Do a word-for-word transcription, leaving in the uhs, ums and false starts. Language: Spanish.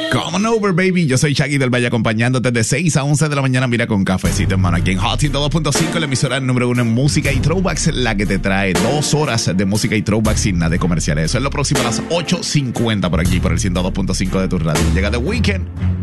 Come on over, baby. Yo soy Shaggy del Valle acompañándote de seis a once de la mañana. Mira, con cafecito, hermano. Aquí en Hot ciento dos punto cinco, la emisora número uno en música y throwbacks, la que te trae dos horas de música y throwbacks sin nada de comerciales. Eso es lo próximo a las ocho cincuenta por aquí, por el ciento dos punto cinco de tu radio. Llega The Weeknd.